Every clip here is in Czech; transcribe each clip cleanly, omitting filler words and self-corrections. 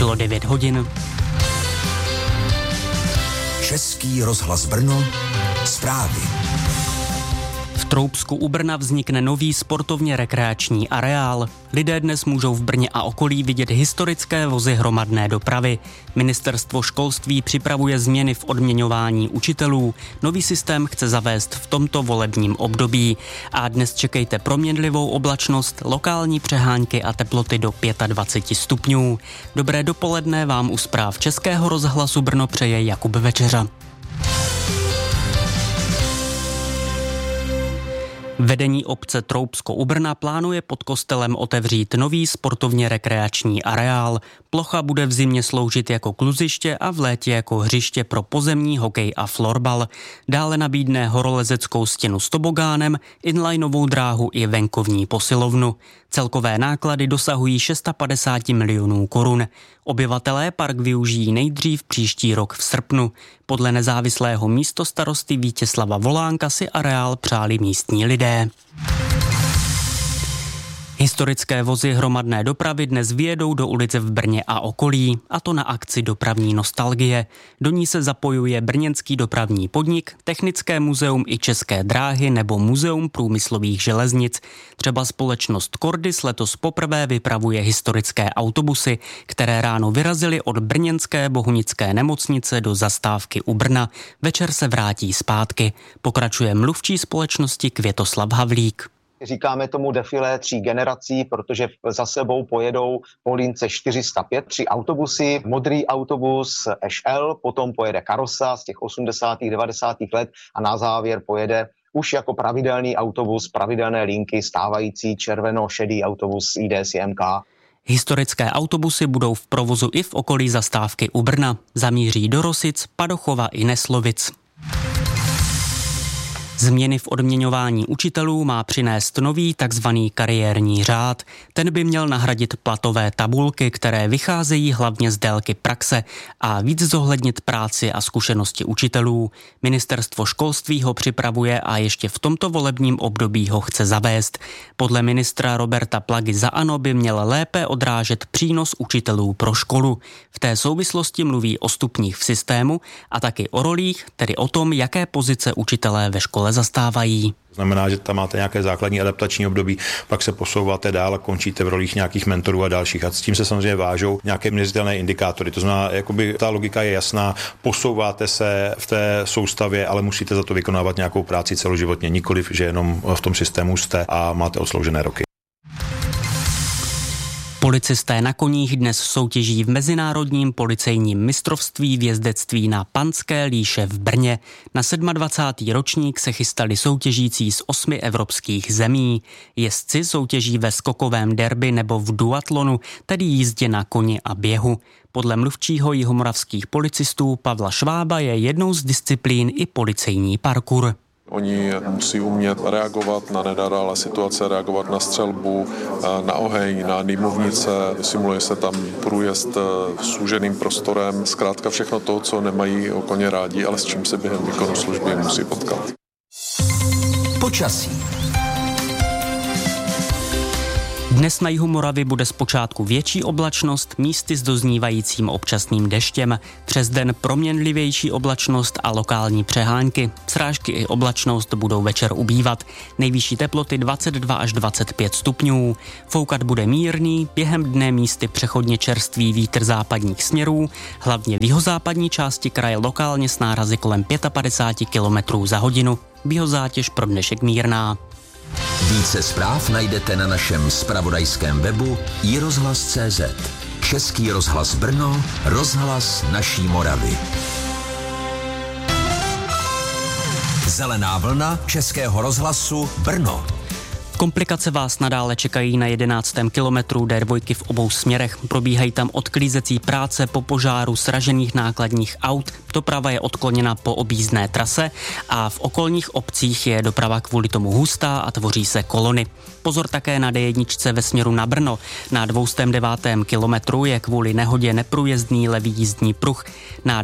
Bylo 9 hodin. Český rozhlas Brno, zprávy. V Troubsku u Brna vznikne nový sportovně rekreační areál. Lidé dnes můžou v Brně a okolí vidět historické vozy hromadné dopravy. Ministerstvo školství připravuje změny v odměňování učitelů. Nový systém chce zavést v tomto volebním období. A dnes čekejte proměnlivou oblačnost, lokální přehánky a teploty do 25 stupňů. Dobré dopoledne vám u zpráv Českého rozhlasu Brno přeje Jakub Večeřa. Vedení obce Troubsko u Brna plánuje pod kostelem otevřít nový sportovně rekreační areál. Plocha bude v zimě sloužit jako kluziště a v létě jako hřiště pro pozemní hokej a florbal. Dále nabídne horolezeckou stěnu s tobogánem, inlineovou dráhu i venkovní posilovnu. Celkové náklady dosahují 650 milionů korun. Obyvatelé park využijí nejdřív příští rok v srpnu. Podle nezávislého místostarosty Vítězslava Volánka si areál přáli místní lidé. Historické vozy hromadné dopravy dnes vyjedou do ulice v Brně a okolí, a to na akci Dopravní nostalgie. Do ní se zapojuje brněnský dopravní podnik, Technické muzeum i České dráhy nebo Muzeum průmyslových železnic. Třeba společnost Cordis letos poprvé vypravuje historické autobusy, které ráno vyrazily od brněnské Bohunické nemocnice do zastávky u Brna. Večer se vrátí zpátky. Pokračuje mluvčí společnosti Květoslav Havlík. Říkáme tomu defilé 3 generací, protože za sebou pojedou po lince 405 3 autobusy. Modrý autobus SL, potom pojede karosa z těch 80. 90. let a na závěr pojede už jako pravidelný autobus, pravidelné linky, stávající červeno-šedý autobus IDS JMK. Historické autobusy budou v provozu i v okolí zastávky u Brna. Zamíří do Rosic, Padochova i Neslovic. Změny v odměňování učitelů má přinést nový takzvaný kariérní řád. Ten by měl nahradit platové tabulky, které vycházejí hlavně z délky praxe a víc zohlednit práci a zkušenosti učitelů. Ministerstvo školství ho připravuje a ještě v tomto volebním období ho chce zavést. Podle ministra Roberta Plagy za ANO by měl lépe odrážet přínos učitelů pro školu. V té souvislosti mluví o stupních v systému a taky o rolích, tedy o tom, jaké pozice učitelé ve škole zastávají. Znamená, že tam máte nějaké základní adaptační období, pak se posouváte dál a končíte v rolích nějakých mentorů a dalších. A s tím se samozřejmě vážou nějaké měřitelné indikátory. To znamená, jakoby ta logika je jasná, posouváte se v té soustavě, ale musíte za to vykonávat nějakou práci celoživotně, nikoliv, že jenom v tom systému jste a máte odsloužené roky. Policisté na koních dnes soutěží v mezinárodním policejním mistrovství v jezdectví na Panské Líše v Brně. Na 27. ročník se chystali soutěžící z 8 evropských zemí. Jezdci soutěží ve skokovém derby nebo v duatlonu, tedy jízdě na koni a běhu. Podle mluvčího jihomoravských policistů Pavla Švába je jednou z disciplín i policejní parkour. Oni musí umět reagovat na nenadále situace, reagovat na střelbu, na oheň, na dýmovnice, simuluje se tam průjezd zúženým prostorem, zkrátka všechno to, co nemají o koně rádi, ale s čím se během výkonu služby musí potkat. Počasí. Dnes na jihu Moravy bude zpočátku větší oblačnost, místy s doznívajícím občasným deštěm. Přes den proměnlivější oblačnost a lokální přehánky. Srážky i oblačnost budou večer ubývat. Nejvyšší teploty 22 až 25 stupňů. Foukat bude mírný, během dne místy přechodně čerstvý vítr západních směrů, hlavně v jihozápadní části kraje lokálně s nárazy kolem 55 km za hodinu. Biozátěž pro dnešek mírná. Více zpráv najdete na našem zpravodajském webu iRozhlas.cz. Český rozhlas Brno, rozhlas naší Moravy. Zelená vlna Českého rozhlasu Brno. Komplikace vás nadále čekají na 11. kilometru D2 v obou směrech. Probíhají tam odklízecí práce po požáru sražených nákladních aut. Doprava je odkloněna po objízdné trase a v okolních obcích je doprava kvůli tomu hustá a tvoří se kolony. Pozor také na D1 ve směru na Brno. Na 209. kilometru je kvůli nehodě neprůjezdný levý jízdní pruh. Na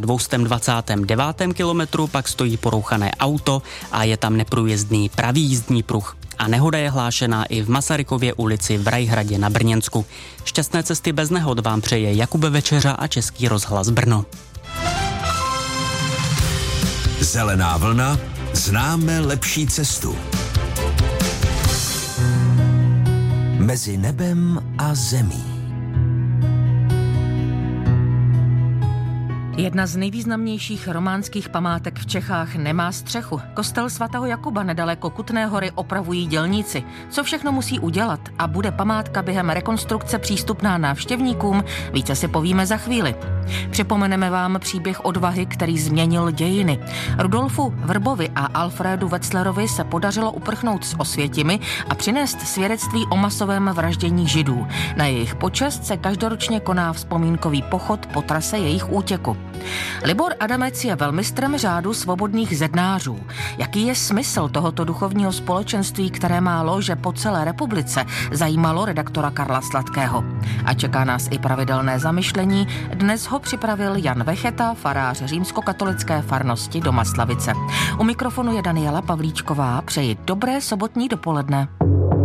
229. kilometru pak stojí porouchané auto a je tam neprůjezdný pravý jízdní pruh. a nehoda je hlášená i v Masarykově ulici v Rajhradě na Brněnsku. Šťastné cesty bez nehod vám přeje Jakub Večeřa a Český rozhlas Brno. Zelená vlna, známe lepší cestu. Mezi nebem a zemí. Jedna z nejvýznamnějších románských památek v Čechách nemá střechu. Kostel svatého Jakuba nedaleko Kutné Hory opravují dělníci. Co všechno musí udělat a bude památka během rekonstrukce přístupná návštěvníkům, více si povíme za chvíli. Připomeneme vám příběh odvahy, který změnil dějiny. Rudolfu Vrbovi a Alfrédu Wetzlerovi se podařilo uprchnout z Osvětimi a přinést svědectví o masovém vraždění Židů. Na jejich počest se každoročně koná vzpomínkový pochod po trase jejich útěku. Libor Adamec je velmistrem řádu svobodných zednářů. Jaký je smysl tohoto duchovního společenství, které má lože po celé republice, zajímalo redaktora Karla Sladkého. A čeká nás i pravidelné zamyšlení. Dnes ho připravil Jan Vecheta, farář římskokatolické farnosti do Maslavice. U mikrofonu je Daniela Pavlíčková. Přeji dobré sobotní dopoledne.